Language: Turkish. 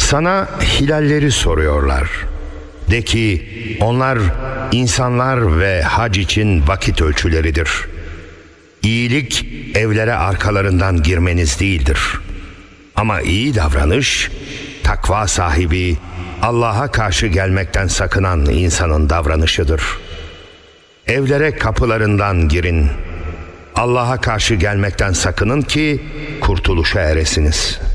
Sana hilalleri soruyorlar. De ki, onlar insanlar ve hac için vakit ölçüleridir. İyilik evlere arkalarından girmeniz değildir. Ama iyi davranış, takva sahibi, Allah'a karşı gelmekten sakınan insanın davranışıdır. Evlere kapılarından girin. Allah'a karşı gelmekten sakının ki kurtuluşa eresiniz.''